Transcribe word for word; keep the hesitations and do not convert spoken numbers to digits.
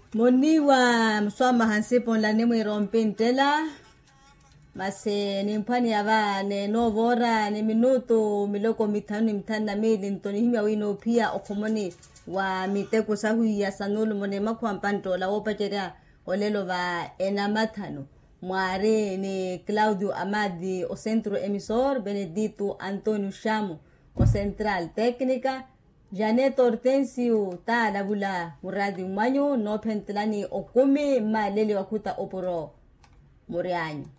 Moniwa mswama hansipo la nemu irompintela. Mase ni mpani ya va ne novora ni minuto miloko mitanu ni mtana mili ntoni himi ya wino pia okomoni wa miteko sahu ya sanulu mone makwa mpanto la wopa jerea olelo va enamatano. Mware ni Claudio Amadi o centro emisor, Benedito Antonio Chamo o central técnica, Janet Hortensio ta labula muradi umanyo no pentlani o kumi ma lele wakuta oporo murianyo.